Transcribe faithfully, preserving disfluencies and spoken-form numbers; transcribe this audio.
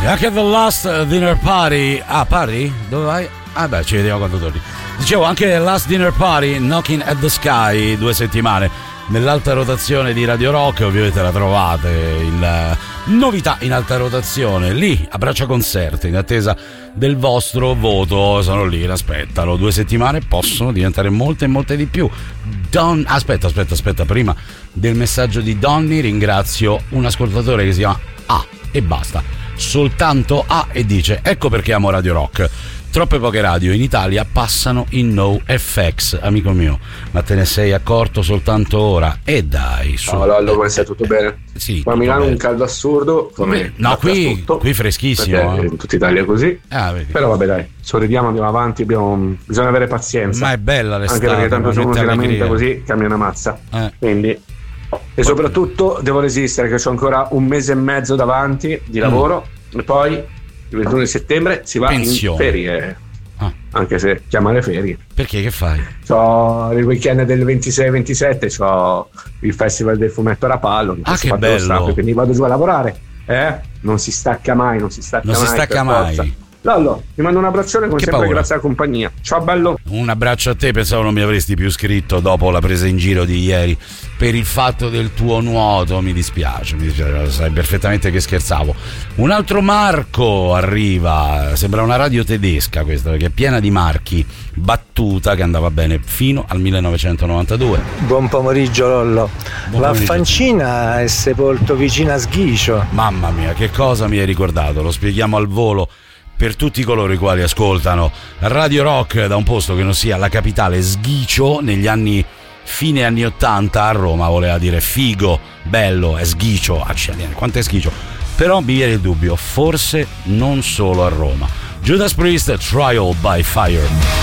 E anche The Last Dinner Party. Ah, party? Dove vai? Ah beh, ci vediamo quando torni. Dicevo, anche The Last Dinner Party, Knocking at the Sky, due settimane nell'alta rotazione di Radio Rock. Ovviamente la trovate in novità in alta rotazione lì a Braccia Concerti, in attesa del vostro voto. Sono lì, aspettalo. Due settimane possono diventare molte e molte di più. Don... aspetta aspetta aspetta prima del messaggio di Donny ringrazio un ascoltatore che si chiama A e basta, soltanto A, e dice: ecco perché amo Radio Rock. Troppe poche radio in Italia passano in no F X, amico mio, ma te ne sei accorto soltanto ora? E dai, su. No, Lollo, come stai? Tutto bene? Sì. Qua a Milano bene. Un caldo assurdo, come no, qui, qui freschissimo. In tutta Italia è così. Ah, vedi. Però vabbè, dai, sorridiamo, andiamo avanti, abbiamo... bisogna avere pazienza. Ma è bella l'estate. Anche perché tanto se uno si lamenta così cambia una mazza. Eh. Quindi... e soprattutto devo resistere, che ho ancora un mese e mezzo davanti di lavoro mm. e poi il ventuno di settembre si va Pensione. in ferie. Ah. Anche se chiama le ferie. Perché, che fai? C'ho il weekend del ventisei ventisette, c'ho il festival del fumetto Rapallo. Ah, che bello! Stato, quindi vado giù a lavorare. Eh? Non si stacca mai, non si stacca non mai. Non si stacca mai. Forza. Lollo, ti mando un abbraccione come che sempre, paura. grazie alla compagnia. Ciao bello. Un abbraccio a te, pensavo non mi avresti più scritto dopo la presa in giro di ieri per il fatto del tuo nuoto, mi dispiace, mi dispiace, sai perfettamente che scherzavo. Un altro Marco arriva, sembra una radio tedesca questa, perché è piena di marchi, battuta che andava bene fino al millenovecentonovantadue. Buon pomeriggio Lollo. Buon la pomeriggio. Fancina è sepolto vicino a Sghicio. Mamma mia, che cosa mi hai ricordato, lo spieghiamo al volo per tutti coloro i quali ascoltano Radio Rock da un posto che non sia la capitale. Sghicio negli anni fine anni ottanta a Roma voleva dire figo, bello, è Sghicio, accidenti, quanto è Sghicio, però mi viene il dubbio, forse non solo a Roma. Judas Priest, Trial by Fire.